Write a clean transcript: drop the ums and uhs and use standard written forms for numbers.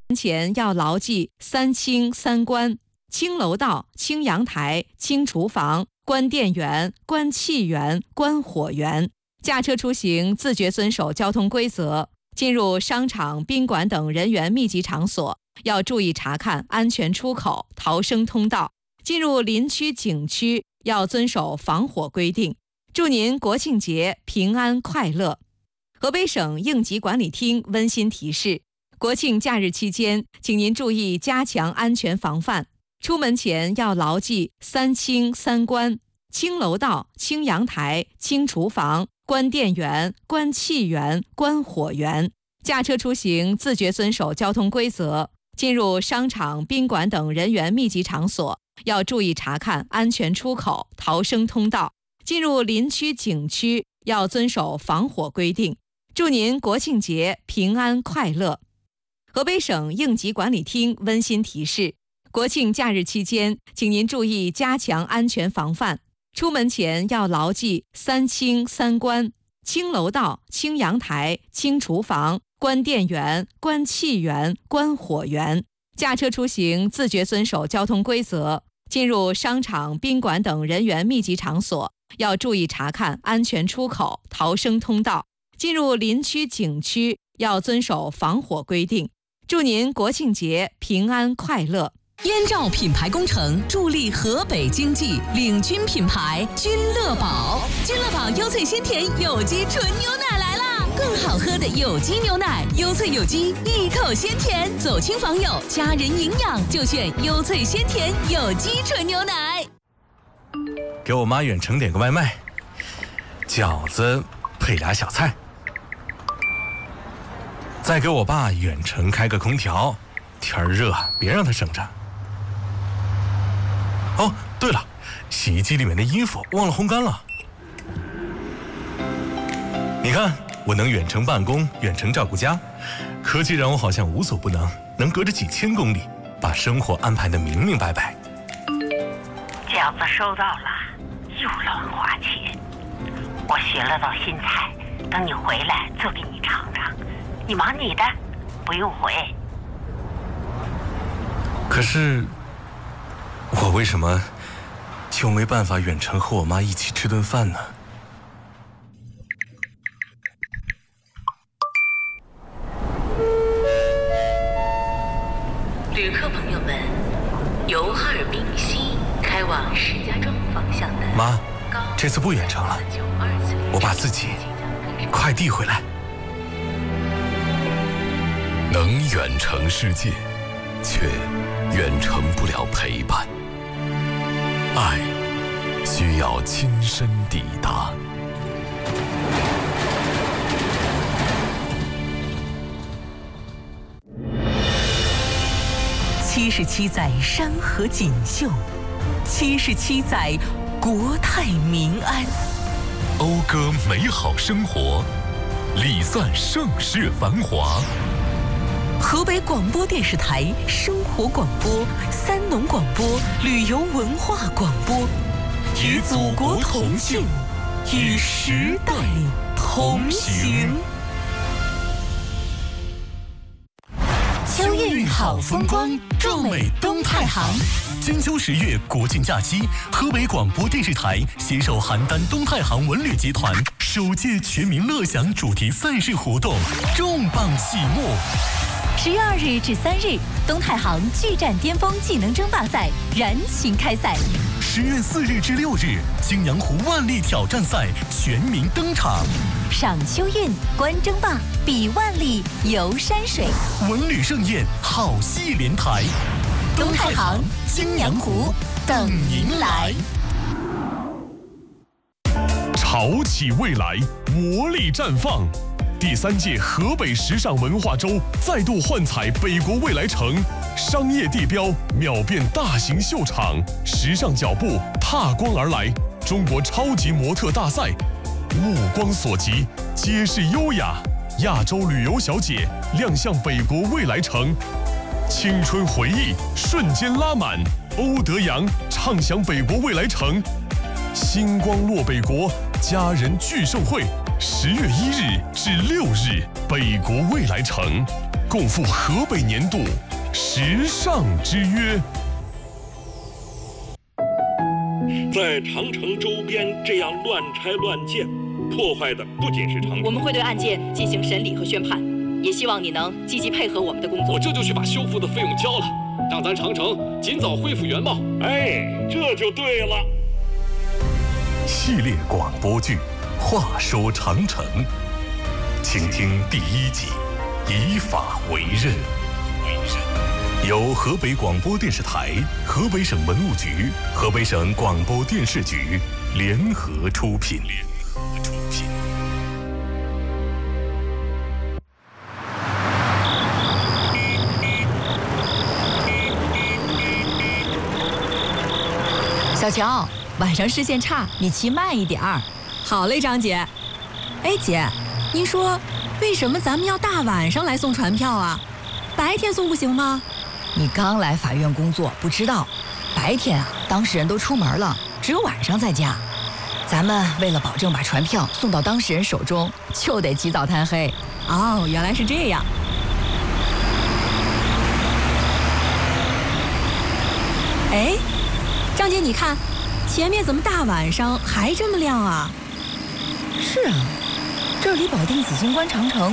前要牢记3清3关：清楼道、清阳台、清厨房、关电源、关气源、关火源。驾车出行自觉遵守交通规则。进入商场、宾馆等人员密集场所，要注意查看安全出口、逃生通道。进入林区、景区，要遵守防火规定。祝您国庆节平安快乐。河北省应急管理厅温馨提示：国庆假日期间，请您注意加强安全防范。出门前要牢记3清3关：清楼道、清阳台、清厨房、关电源、关气源、关火源。驾车出行自觉遵守交通规则。进入商场、宾馆等人员密集场所，要注意查看安全出口、逃生通道。进入林区、景区，要遵守防火规定。祝您国庆节平安快乐。河北省应急管理厅温馨提示：国庆假日期间，请您注意加强安全防范。出门前要牢记3清3关：清楼道、清阳台、清厨房、关电源、关气源、关火源。驾车出行自觉遵守交通规则。进入商场、宾馆等人员密集场所，要注意查看安全出口、逃生通道。进入林区、景区，要遵守防火规定。祝您国庆节平安快乐。 燕赵品牌工程助力河北经济，领军品牌君乐宝。君乐宝优萃鲜甜有机纯牛奶来啦！更好喝的有机牛奶，优萃有机，一口鲜甜，走亲访友，家人营养就选优萃鲜甜有机纯牛奶。 给我妈远程点个外卖，饺子配俩小菜。再给我爸远程开个空调，天儿热，别让他省着。哦，对了，洗衣机里面的衣服忘了烘干了。你看，我能远程办公，远程照顾家，科技让我好像无所不能，能隔着几千公里把生活安排得明明白白。 饺子收到了，又乱花钱。我学了道新菜，等你回来做给你尝尝。你忙你的，不用回。 可是，我为什么就没办法远程和我妈一起吃顿饭呢？ 旅客朋友们，由哈尔滨西开往石家庄方向的妈，这次不远程了，我把自己快递回来。 能远程世界，却远程不了陪伴。爱需要亲身抵达。 77载山河锦绣，77载国泰民安， 讴歌美好生活，礼赞盛世繁华。 河北广播电视台生活广播、三农广播、旅游文化广播，与祖国同进，与时代同行。 秋韵好风光，壮美东太行。金秋10月国庆假期，河北广播电视台携手邯郸东太行文旅集团首届全民乐享主题赛事活动重磅启幕。 10月2日至3日，东太行巨战巅峰技能争霸赛燃情开赛。 10月4日至6日，青阳湖万历挑战赛全民登场。 赏秋韵，观争霸，比万历，游山水， 文旅盛宴，好戏连台。 东太行、青阳湖等您来。 潮起未来，魔力绽放。第3届河北时尚文化周再度幻彩北国未来城，商业地标秒变大型秀场，时尚脚步踏光而来。中国超级模特大赛，目光所及，皆是优雅。亚洲旅游小姐亮相北国未来城，青春回忆瞬间拉满。欧德阳畅享北国未来城，星光落北国，家人聚盛会。10月1日至6日，北国未来城共赴河北年度时尚之约。 在长城周边这样乱拆乱建，破坏的不仅是长城。 我们会对案件进行审理和宣判，也希望你能积极配合我们的工作。 我这就去把修复的费用交了，让咱长城尽早恢复原貌。 哎，这就对了。 系列广播剧《话说长城》，请听第1集《以法为刃》，由河北广播电视台、河北省文物局、河北省广播电视局联合出品。 小乔，晚上视线差，你骑慢一点儿。 好嘞，张姐。哎，姐，您说为什么咱们要大晚上来送传票啊？白天送不行吗？ 你刚来法院工作，不知道，白天啊，当事人都出门了，只有晚上在家。咱们为了保证把传票送到当事人手中，就得起早贪黑。 哦，原来是这样。哎，张姐，你看，前面怎么大晚上还这么亮啊？ 是啊，这儿离保定紫金关长城